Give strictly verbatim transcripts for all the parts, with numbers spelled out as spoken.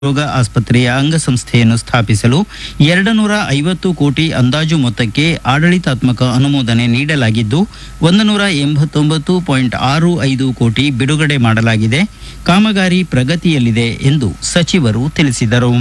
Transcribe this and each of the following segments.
ರೋಗ ಆಸ್ಪತ್ರೆಯ ಅಂಗಸಂಸ್ಥೆಯನ್ನು ಸ್ಥಾಪಿಸಲು ಎರಡು ನೂರ ಐವತ್ತು ಕೋಟಿ ಅಂದಾಜು ಮೊತ್ತಕ್ಕೆ ಆಡಳಿತಾತ್ಮಕ ಅನುಮೋದನೆ ನೀಡಲಾಗಿದ್ದು ಒಂದು ನೂರ ಎಂಬತ್ತೊಂಬತ್ತು ಪಾಯಿಂಟ್ ಆರು ಐದು ಕೋಟಿ ಬಿಡುಗಡೆ ಮಾಡಲಾಗಿದೆ. ಕಾಮಗಾರಿ ಪ್ರಗತಿಯಲ್ಲಿದೆ ಎಂದು ಸಚಿವರು ತಿಳಿಸಿದರು.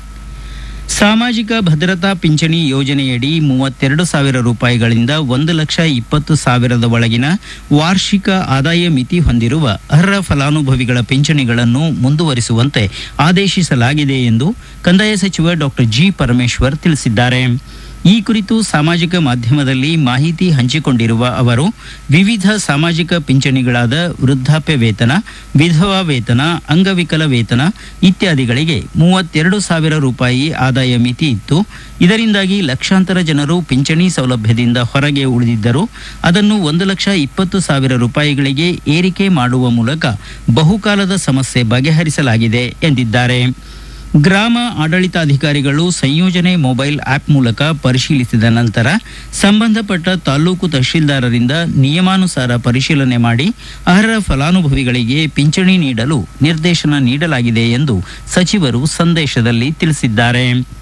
ಸಾಮಾಜಿಕ ಭದ್ರತಾ ಪಿಂಚಣಿ ಯೋಜನೆಯಡಿ ಮೂವತ್ತೆರಡು ಸಾವಿರ ರೂಪಾಯಿಗಳಿಂದ ಒಂದು ಲಕ್ಷ ಇಪ್ಪತ್ತು ಸಾವಿರದ ಒಳಗಿನ ವಾರ್ಷಿಕ ಆದಾಯ ಮಿತಿ ಹೊಂದಿರುವ ಅರ್ಹ ಫಲಾನುಭವಿಗಳ ಪಿಂಚಣಿಗಳನ್ನು ಮುಂದುವರಿಸುವಂತೆ ಆದೇಶಿಸಲಾಗಿದೆ ಎಂದು ಕಂದಾಯ ಸಚಿವ ಡಾಕ್ಟರ್ ಜಿ ಪರಮೇಶ್ವರ್ ತಿಳಿಸಿದ್ದಾರೆ. ಈ ಕುರಿತು ಸಾಮಾಜಿಕ ಮಾಧ್ಯಮದಲ್ಲಿ ಮಾಹಿತಿ ಹಂಚಿಕೊಂಡಿರುವ ಅವರು ವಿವಿಧ ಸಾಮಾಜಿಕ ಪಿಂಚಣಿಗಳಾದ ವೃದ್ಧಾಪ್ಯ ವೇತನ, ವಿಧವಾ ವೇತನ, ಅಂಗವಿಕಲ ವೇತನ ಇತ್ಯಾದಿಗಳಿಗೆ ಮೂವತ್ತೆರಡು ಸಾವಿರ ರೂಪಾಯಿ ಆದಾಯ ಮಿತಿ ಇತ್ತು. ಇದರಿಂದಾಗಿ ಲಕ್ಷಾಂತರ ಜನರು ಪಿಂಚಣಿ ಸೌಲಭ್ಯದಿಂದ ಹೊರಗೆ ಉಳಿದಿದ್ದರು. ಅದನ್ನು ಒಂದು ಲಕ್ಷ ಇಪ್ಪತ್ತು ಸಾವಿರ ರೂಪಾಯಿಗಳಿಗೆ ಏರಿಕೆ ಮಾಡುವ ಮೂಲಕ ಬಹುಕಾಲದ ಸಮಸ್ಯೆ ಬಗೆಹರಿಸಲಾಗಿದೆ ಎಂದಿದ್ದಾರೆ. ಗ್ರಾಮ ಆಡಳಿತಾಧಿಕಾರಿಗಳು ಸಂಯೋಜನೆ ಮೊಬೈಲ್ ಆಪ್ ಮೂಲಕ ಪರಿಶೀಲಿಸಿದ ನಂತರ ಸಂಬಂಧಪಟ್ಟ ತಾಲೂಕು ತಹಶೀಲ್ದಾರರಿಂದ ನಿಯಮಾನುಸಾರ ಪರಿಶೀಲನೆ ಮಾಡಿ ಅರ್ಹ ಫಲಾನುಭವಿಗಳಿಗೆ ಪಿಂಚಣಿ ನೀಡಲು ನಿರ್ದೇಶನ ನೀಡಲಾಗಿದೆ ಎಂದು ಸಚಿವರು ಸಂದೇಶದಲ್ಲಿ ತಿಳಿಸಿದ್ದಾರೆ.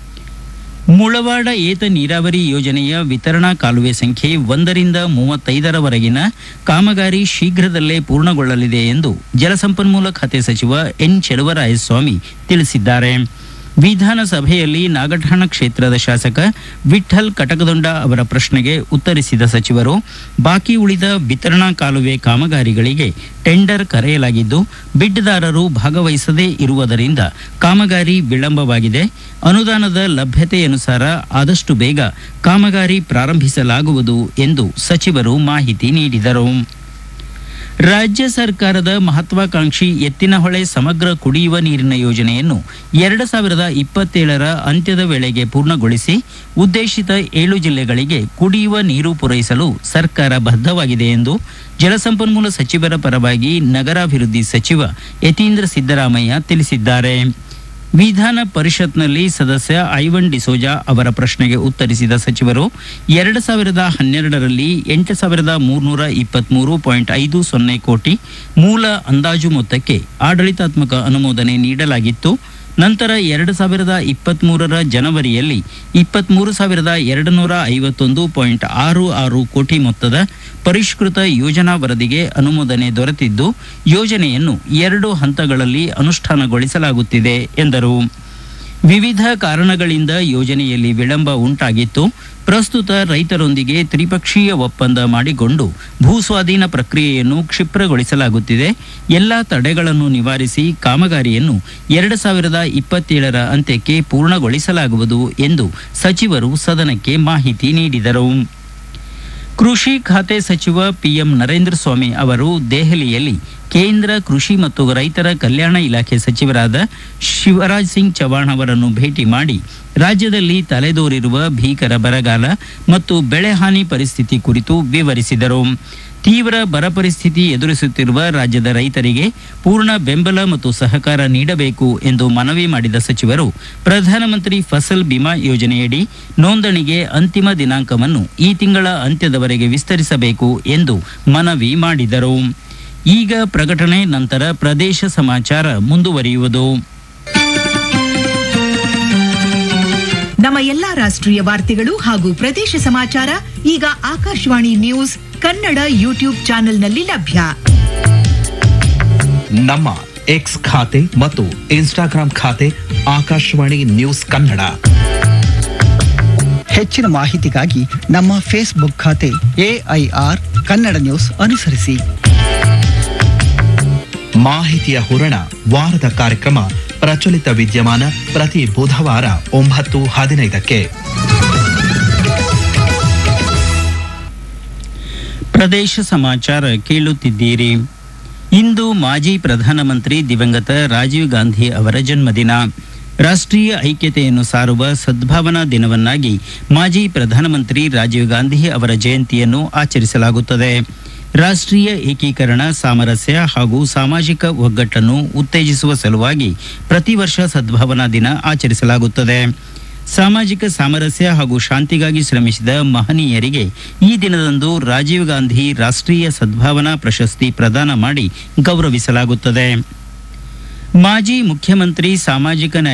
ಮುಳವಾಡ ಏತ ನೀರಾವರಿ ಯೋಜನೆಯ ವಿತರಣಾ ಕಾಲುವೆ ಸಂಖ್ಯೆ ಒಂದರಿಂದ ಮೂವತ್ತೈದರವರೆಗಿನ ಕಾಮಗಾರಿ ಶೀಘ್ರದಲ್ಲೇ ಪೂರ್ಣಗೊಳ್ಳಲಿದೆ ಎಂದು ಜಲಸಂಪನ್ಮೂಲ ಖಾತೆ ಸಚಿವ ಎನ್ ಚೆಲುವರಾಯಸ್ವಾಮಿ ತಿಳಿಸಿದ್ದಾರೆ. ವಿಧಾನಸಭೆಯಲ್ಲಿ ನಾಗಠಾಣ ಕ್ಷೇತ್ರದ ಶಾಸಕ ವಿಠ್ಠಲ್ ಕಟಕದೊಂಡ ಅವರ ಪ್ರಶ್ನೆಗೆ ಉತ್ತರಿಸಿದ ಸಚಿವರು ಬಾಕಿ ಉಳಿದ ವಿತರಣಾ ಕಾಲುವೆ ಕಾಮಗಾರಿಗಳಿಗೆ ಟೆಂಡರ್ ಕರೆಯಲಾಗಿದ್ದು ಬಿಡ್ದಾರರು ಭಾಗವಹಿಸದೇ ಇರುವುದರಿಂದ ಕಾಮಗಾರಿ ವಿಳಂಬವಾಗಿದೆ. ಅನುದಾನದ ಲಭ್ಯತೆಯನುಸಾರ ಆದಷ್ಟು ಬೇಗ ಕಾಮಗಾರಿ ಪ್ರಾರಂಭಿಸಲಾಗುವುದು ಎಂದು ಸಚಿವರು ಮಾಹಿತಿ ನೀಡಿದರು. ರಾಜ್ಯ ಸರ್ಕಾರದ ಮಹತ್ವಾಕಾಂಕ್ಷಿ ಎತ್ತಿನಹೊಳೆ ಸಮಗ್ರ ಕುಡಿಯುವ ನೀರಿನ ಯೋಜನೆಯನ್ನು ಎರಡು ಸಾವಿರದ ಇಪ್ಪತ್ತೇಳರ ಅಂತ್ಯದ ವೇಳೆಗೆ ಪೂರ್ಣಗೊಳಿಸಿ ಉದ್ದೇಶಿತ ಏಳು ಜಿಲ್ಲೆಗಳಿಗೆ ಕುಡಿಯುವ ನೀರು ಪೂರೈಸಲು ಸರ್ಕಾರ ಬದ್ಧವಾಗಿದೆ ಎಂದು ಜಲಸಂಪನ್ಮೂಲ ಸಚಿವರ ಪರವಾಗಿ ನಗರಾಭಿವೃದ್ಧಿ ಸಚಿವ ಯತೀಂದ್ರ ಸಿದ್ದರಾಮಯ್ಯ ತಿಳಿಸಿದ್ದಾರೆ. ವಿಧಾನ ಪರಿಷತ್ನಲ್ಲಿ ಸದಸ್ಯ ಐವನ್ ಡಿಸೋಜಾ ಅವರ ಪ್ರಶ್ನೆಗೆ ಉತ್ತರಿಸಿದ ಸಚಿವರು ಎರಡು ಸಾವಿರದ ಹನ್ನೆರಡರಲ್ಲಿ ಎಂಟು ಸಾವಿರದ ಮೂರ್ನೂರ ಇಪ್ಪತ್ಮೂರು ಪಾಯಿಂಟ್ ಐದು ಸೊನ್ನೆ ಕೋಟಿ ಮೂಲ ಅಂದಾಜು ಮೊತ್ತಕ್ಕೆ ಆಡಳಿತಾತ್ಮಕ ಅನುಮೋದನೆ ನೀಡಲಾಗಿತ್ತು. ನಂತರ ಎರಡು ಸಾವಿರದ ಇಪ್ಪತ್ಮೂರರ ಜನವರಿಯಲ್ಲಿ ಇಪ್ಪತ್ಮೂರು ಸಾವಿರದ ಎರಡು ನೂರ ಐವತ್ತೊಂದು ಪಾಯಿಂಟ್ ಆರು ಆರು ಕೋಟಿ ಮೊತ್ತದ ಪರಿಷ್ಕೃತ ಯೋಜನಾ ವರದಿಗೆ ಅನುಮೋದನೆ ದೊರೆತಿದ್ದು ಯೋಜನೆಯನ್ನು ಎರಡು ಹಂತಗಳಲ್ಲಿ ಅನುಷ್ಠಾನಗೊಳಿಸಲಾಗುತ್ತಿದೆ ಎಂದರು. ವಿವಿಧ ಕಾರಣಗಳಿಂದ ಯೋಜನೆಯಲ್ಲಿ ವಿಳಂಬ ಉಂಟಾಗಿತ್ತು. ಪ್ರಸ್ತುತ ರೈತರೊಂದಿಗೆ ತ್ರಿಪಕ್ಷೀಯ ಒಪ್ಪಂದ ಮಾಡಿಕೊಂಡು ಭೂಸ್ವಾಧೀನ ಪ್ರಕ್ರಿಯೆಯನ್ನು ಕ್ಷಿಪ್ರಗೊಳಿಸಲಾಗುತ್ತಿದೆ. ಎಲ್ಲ ತಡೆಗಳನ್ನು ನಿವಾರಿಸಿ ಕಾಮಗಾರಿಯನ್ನು ಎರಡು ಸಾವಿರದ ಇಪ್ಪತ್ತೇಳರ ಅಂತ್ಯಕ್ಕೆ ಪೂರ್ಣಗೊಳಿಸಲಾಗುವುದು ಎಂದು ಸಚಿವರು ಸದನಕ್ಕೆ ಮಾಹಿತಿ ನೀಡಿದರು. ಕೃಷಿ ಖಾತೆ ಸಚಿವ ಪಿಎಂ ನರೇಂದ್ರ ಸ್ವಾಮಿ ಅವರು ದೆಹಲಿಯಲ್ಲಿ ಕೇಂದ್ರ ಕೃಷಿ ಮತ್ತು ರೈತರ ಕಲ್ಯಾಣ ಇಲಾಖೆ ಸಚಿವರಾದ ಶಿವರಾಜ್ ಸಿಂಗ್ ಚೌಹಾಣ್ ಅವರನ್ನು ಭೇಟಿ ಮಾಡಿ ರಾಜ್ಯದಲ್ಲಿ ತಲೆದೋರಿರುವ ಭೀಕರ ಬರಗಾಲ ಮತ್ತು ಬೆಳೆ ಹಾನಿ ಪರಿಸ್ಥಿತಿ ಕುರಿತು ವಿವರಿಸಿದರು. ತೀವ್ರ ಬರ ಪರಿಸ್ಥಿತಿ ಎದುರಿಸುತ್ತಿರುವ ರಾಜ್ಯದ ರೈತರಿಗೆ ಪೂರ್ಣ ಬೆಂಬಲ ಮತ್ತು ಸಹಕಾರ ನೀಡಬೇಕು ಎಂದು ಮನವಿ ಮಾಡಿದ ಸಚಿವರು ಪ್ರಧಾನಮಂತ್ರಿ ಫಸಲ್ ಬಿಮಾ ಯೋಜನೆಯಡಿ ನೋಂದಣಿಗೆ ಅಂತಿಮ ದಿನಾಂಕವನ್ನು ಈ ತಿಂಗಳ ಅಂತ್ಯದವರೆಗೆ ವಿಸ್ತರಿಸಬೇಕು ಎಂದು ಮನವಿ ಮಾಡಿದರು. ಈಗ ಪ್ರಕಟಣೆ ನಂತರ ಪ್ರದೇಶ ಸಮಾಚಾರ ಮುಂದುವರಿಯುವುದು. ನಮ್ಮ ಎಲ್ಲಾ ರಾಷ್ಟ್ರೀಯ ವಾರ್ತೆಗಳು ಹಾಗೂ ಪ್ರದೇಶ ಸಮಾಚಾರ ಈಗ ಆಕಾಶವಾಣಿ ನ್ಯೂಸ್ ಕನ್ನಡ ಯೂಟ್ಯೂಬ್ ಚಾನೆಲ್ನಲ್ಲಿ ಲಭ್ಯ. ನಮ್ಮ ಎಕ್ಸ್ ಖಾತೆ ಮತ್ತು ಇನ್ಸ್ಟಾಗ್ರಾಂ ಖಾತೆ ಆಕಾಶವಾಣಿ ನ್ಯೂಸ್ ಕನ್ನಡ. ಹೆಚ್ಚಿನ ಮಾಹಿತಿಗಾಗಿ ನಮ್ಮ ಫೇಸ್ಬುಕ್ ಖಾತೆ ಎಐಆರ್ ಕನ್ನಡ ನ್ಯೂಸ್ ಅನುಸರಿಸಿ. ಮಾಹಿತಿಯ ಹೂರಣ ವಾರದ ಕಾರ್ಯಕ್ರಮ ಪ್ರಚಲಿತ ವಿದ್ಯಮಾನ ಪ್ರತಿ ಬುಧವಾರ ಒಂಬತ್ತು ಹದಿನೈದಕ್ಕೆ. ಪ್ರದೇಶ ಸಮಾಚಾರ ಕೇಳುತ್ತಿದ್ದೀರಿ. ಇಂದು ಮಾಜಿ ಪ್ರಧಾನಮಂತ್ರಿ ದಿವಂಗತ ರಾಜೀವ್ ಗಾಂಧಿ ಅವರ ಜನ್ಮದಿನ. ರಾಷ್ಟ್ರೀಯ ಐಕ್ಯತೆಯನ್ನು ಸಾರುವ ಸದ್ಭಾವನಾ ದಿನವನ್ನಾಗಿ ಮಾಜಿ ಪ್ರಧಾನಮಂತ್ರಿ ರಾಜೀವ್ ಗಾಂಧಿ ಅವರ ಜಯಂತಿಯನ್ನು ಆಚರಿಸಲಾಗುತ್ತದೆ. ರಾಷ್ಟ್ರೀಯ ಏಕೀಕರಣ, ಸಾಮರಸ್ಯ ಹಾಗೂ ಸಾಮಾಜಿಕ ಒಗ್ಗಟ್ಟನ್ನು ಉತ್ತೇಜಿಸುವ ಸಲುವಾಗಿ ಪ್ರತಿ ವರ್ಷ ಸದ್ಭಾವನಾ ದಿನ ಆಚರಿಸಲಾಗುತ್ತದೆ. ಸಾಮಾಜಿಕ ಸಾಮರಸ್ಯ ಹಾಗೂ ಶಾಂತಿಗಾಗಿ ಶ್ರಮಿಸಿದ ಮಹನೀಯರಿಗೆ ಈ ದಿನದಂದು ರಾಜೀವ್ ಗಾಂಧಿ ರಾಷ್ಟ್ರೀಯ ಸದ್ಭಾವನಾ ಪ್ರಶಸ್ತಿ ಪ್ರದಾನ ಮಾಡಿ ಗೌರವಿಸಲಾಗುತ್ತದೆ. ಮಾಜಿ ಮುಖ್ಯಮಂತ್ರಿ ಸಾಮಾಜಿಕ ನ್ಯಾಯ